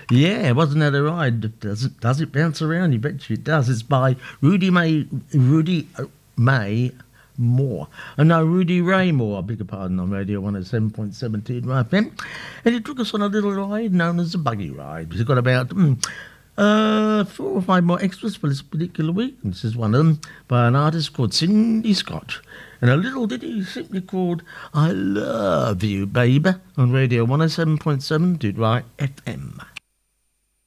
Yeah, wasn't that a ride? Does it bounce around? You bet you it does. It's by Rudy May Moore. No, Rudy Ray Moore, I beg your pardon, on Radio 107.7 FM. And it took us on a little ride known as the buggy ride. We've got about 4 or 5 more extras for this particular week. And this is one of them by an artist called Cindy Scott. And a little ditty simply called I Love You, Baby, on Radio 107.7 FM.